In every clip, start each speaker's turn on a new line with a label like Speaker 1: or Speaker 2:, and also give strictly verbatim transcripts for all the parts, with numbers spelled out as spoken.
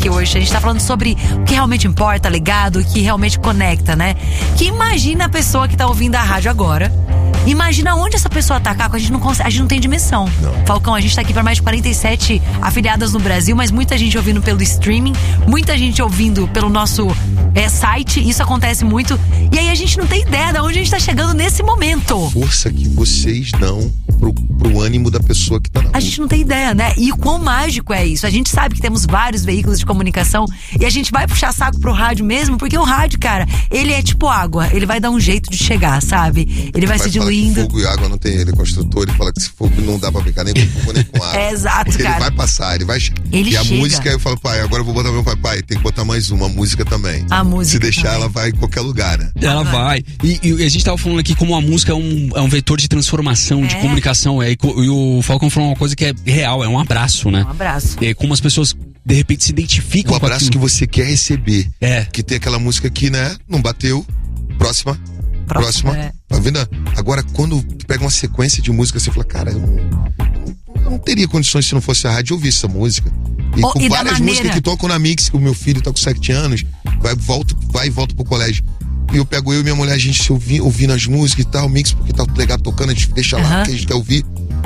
Speaker 1: aqui hoje. A gente tá falando sobre o que realmente importa, legado, o que realmente conecta, né? Que imagina a pessoa que tá ouvindo a rádio agora. Imagina onde essa pessoa tá, Caco. A gente não consegue, a gente não tem dimensão.
Speaker 2: Não.
Speaker 1: Falcão, a gente tá aqui para mais de quarenta e sete afiliadas no Brasil, mas muita gente ouvindo pelo streaming, muita gente ouvindo pelo nosso é, site. Isso acontece muito. E aí a gente não tem ideia de onde a gente tá chegando nesse momento.
Speaker 2: Força que vocês dão pro, pro ânimo da pessoa que tá na
Speaker 1: A gente não tem ideia, né? E o quão mágico é isso. A gente sabe que temos vários veículos de comunicação e a gente vai puxar saco pro rádio mesmo, porque o rádio, cara, ele é tipo água. Ele vai dar um jeito de chegar, sabe? Ele vai, vai se diluindo.
Speaker 2: Fogo e água não tem ele, construtor, ele fala que se fogo não dá pra brincar nem com fogo nem com água.
Speaker 1: É exato,
Speaker 2: ele
Speaker 1: cara.
Speaker 2: Ele vai passar, ele vai.
Speaker 1: Ele
Speaker 2: e a
Speaker 1: chega.
Speaker 2: música, eu falo, pai, agora eu vou botar meu pai, pai, tem que botar mais uma, a música também.
Speaker 1: A música.
Speaker 2: Se deixar,
Speaker 1: também.
Speaker 2: ela vai em qualquer lugar, né?
Speaker 3: Ela vai. E, e a gente tava falando aqui como a música é um, é um vetor de transformação,
Speaker 1: é.
Speaker 3: de comunicação. É, e, e o Falcão falou uma coisa que é real, é um abraço, né?
Speaker 1: Um abraço.
Speaker 3: É como as pessoas de repente se identificam
Speaker 2: O
Speaker 3: com
Speaker 2: abraço
Speaker 3: aquilo.
Speaker 2: que você quer receber.
Speaker 3: É.
Speaker 2: Que tem aquela música que, né? Não bateu. Próxima.
Speaker 1: Próxima.
Speaker 2: Próxima.
Speaker 1: É.
Speaker 2: Tá vendo? Agora, quando pega uma sequência de música, você fala, cara, eu não, eu não teria condições se não fosse a rádio ouvir essa música. E
Speaker 1: Oh,
Speaker 2: com
Speaker 1: e da
Speaker 2: várias
Speaker 1: maneira-
Speaker 2: músicas que tocam na Mix, que o meu filho tá com sete anos, vai, volta, vai e volta pro colégio. E eu pego eu e minha mulher, a gente se ouvi, ouvindo as músicas e tal, Mix, porque tá legal tocando, a gente deixa lá,
Speaker 1: Uhum.
Speaker 2: que a gente quer ouvir.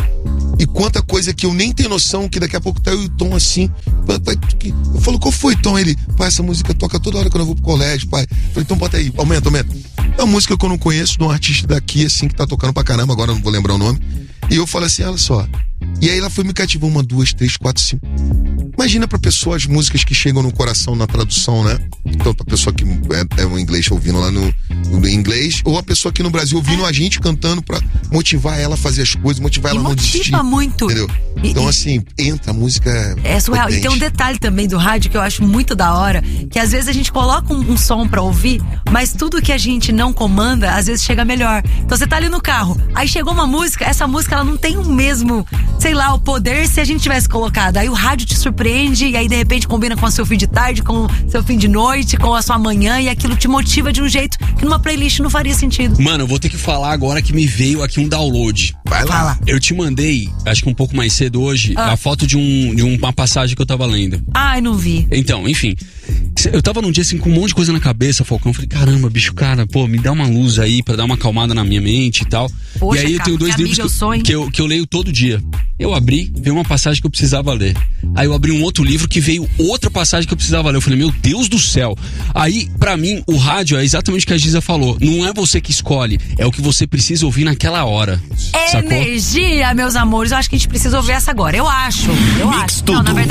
Speaker 2: E quanta coisa que eu nem tenho noção, que daqui a pouco tá eu e o Tom assim. Vai, vai, que- eu falo, qual foi, Tom? Ele, pai, essa música toca toda hora quando eu vou pro colégio, pai. Eu falei, então bota aí, aumenta, aumenta. É uma música que eu não conheço, de um artista daqui, assim, que tá tocando pra caramba, agora eu não vou lembrar o nome. E eu falo assim, olha só. E aí ela foi me cativou uma, duas, três, quatro, cinco. Imagina pra pessoa as músicas que chegam no coração na tradução, né? Então, pra pessoa que é, é um inglês ouvindo lá no, no inglês, ou a pessoa aqui no Brasil ouvindo
Speaker 1: É.
Speaker 2: a gente cantando pra motivar ela a fazer as coisas, motivar
Speaker 1: E
Speaker 2: ela a não desistir.
Speaker 1: motiva muito.
Speaker 2: Entendeu?
Speaker 1: E-
Speaker 2: Então,
Speaker 1: e-
Speaker 2: assim, entra, a música
Speaker 1: É surreal.
Speaker 2: potente.
Speaker 1: E tem um detalhe também do rádio que eu acho muito da hora, que às vezes a gente coloca um, um som pra ouvir, mas tudo que a gente não comanda, às vezes chega melhor. Então você tá ali no carro, aí chegou uma música, essa música ela não tem o mesmo, sei lá, o poder se a gente tivesse colocado. Aí o rádio te surpreende e aí de repente combina com o seu fim de tarde, com o seu fim de noite, com a sua manhã e aquilo te motiva de um jeito que numa playlist não faria sentido.
Speaker 3: Mano, eu vou ter que falar agora que me veio aqui um download.
Speaker 2: Vai lá.
Speaker 1: Fala.
Speaker 3: Eu te mandei, acho que um pouco mais cedo hoje,
Speaker 1: Ah.
Speaker 3: a foto de, um, de uma passagem que eu tava lendo.
Speaker 1: Ai, não vi.
Speaker 3: Então, enfim. Eu tava num dia assim com um monte de coisa na cabeça, Falcão. Eu falei, caramba, bicho, cara, pô, me dá uma luz aí pra dar uma acalmada na minha mente e tal.
Speaker 1: Poxa,
Speaker 3: e aí eu
Speaker 1: cara,
Speaker 3: tenho dois
Speaker 1: que
Speaker 3: livros
Speaker 1: amigo eu
Speaker 3: que,
Speaker 1: sou, hein?
Speaker 3: que, eu, que eu leio todo dia. Eu abri, veio uma passagem que eu precisava ler. Aí eu abri um outro livro que veio outra passagem que eu precisava ler. Eu falei, meu Deus do céu. Aí, pra mim, o rádio é exatamente o que a Giza falou. Não é você que escolhe, é o que você precisa ouvir naquela hora. Sacou?
Speaker 1: Energia, meus amores. Eu acho que a gente precisa ouvir essa agora. Eu acho. Eu
Speaker 4: Mix
Speaker 1: acho.
Speaker 4: tudo.
Speaker 1: Não, na verdade,